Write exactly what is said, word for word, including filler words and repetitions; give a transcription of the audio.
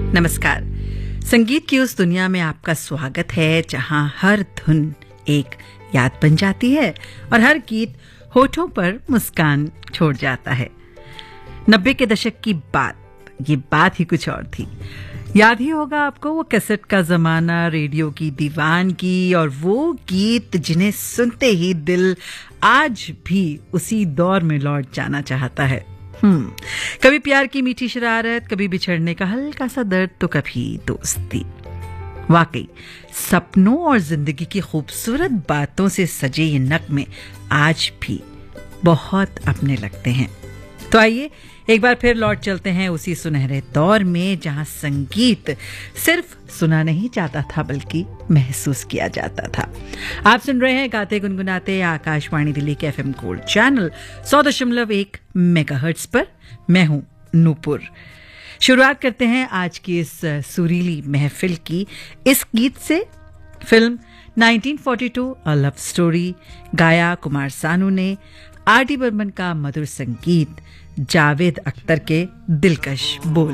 नमस्कार। संगीत की उस दुनिया में आपका स्वागत है जहां हर धुन एक याद बन जाती है और हर गीत होठों पर मुस्कान छोड़ जाता है। नब्बे के दशक की बात, ये बात ही कुछ और थी। याद ही होगा आपको वो कैसेट का जमाना, रेडियो की दीवानगी और वो गीत जिन्हें सुनते ही दिल आज भी उसी दौर में लौट जाना चाहता है। हम्म कभी प्यार की मीठी शरारत, कभी बिछड़ने का हल्का सा दर्द, तो कभी दोस्ती। वाकई सपनों और जिंदगी की खूबसूरत बातों से सजे ये नगमे आज भी बहुत अपने लगते हैं। तो आइए एक बार फिर लौट चलते हैं उसी सुनहरे दौर में जहां संगीत सिर्फ सुना नहीं जाता था बल्कि महसूस किया जाता था। आप सुन रहे हैं गाते गुनगुनाते आकाशवाणी दिल्ली के एफएम गोल्ड चैनल सौ दशमलव एक मेगाहर्ट्ज पर। मैं हूं नूपुर। शुरुआत करते हैं आज की इस सुरीली महफिल की इस गीत से। Film nineteen forty to a love story, गाया कुमार सानू ने, आर डी बर्मन का मधुर संगीत, जावेद अख्तर के दिलकश बोल।